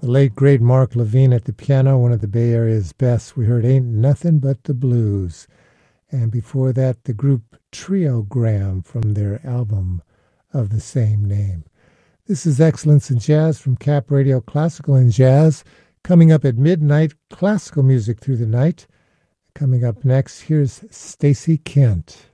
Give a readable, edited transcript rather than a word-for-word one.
The late, great Mark Levine at the piano, one of the Bay Area's best. We heard Ain't Nothing But the Blues. And before that, the group Triogram from their album of the same name. This is Excellence in Jazz from Cap Radio Classical and Jazz. Coming up at midnight, classical music through the night. Coming up next, here's Stacey Kent.